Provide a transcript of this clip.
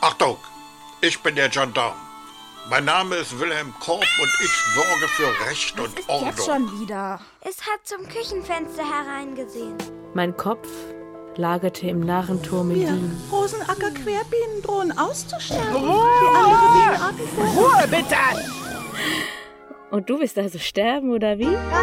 Achtung, ich bin der Gendarm. Mein Name ist Wilhelm Korb und ich sorge für Recht und Ordnung. Jetzt schon wieder. Es hat zum Küchenfenster hereingesehen. Mein Kopf lagerte im Narrenturm in Wien. Rosenacker-Querbienen drohen auszusterben. Ruhe bitte! Und du willst also sterben, oder wie?